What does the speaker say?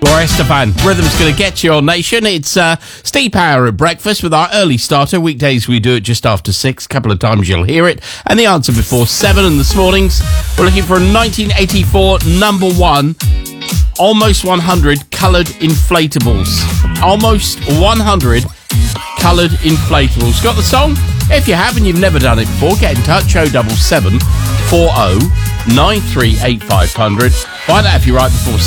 Gloria Estefan, Rhythm's going to get you on Nation. It's Steve Power at breakfast with our early starter. Weekdays we do it just after 6. A couple of times you'll hear it. And the answer before 7. And this morning's, we're looking for a 1984 number 1, almost 100 coloured inflatables. Almost 100 coloured inflatables. Got the song? If you have and you've never done it before, get in touch. 077 40 93 8500. Find out if you're right before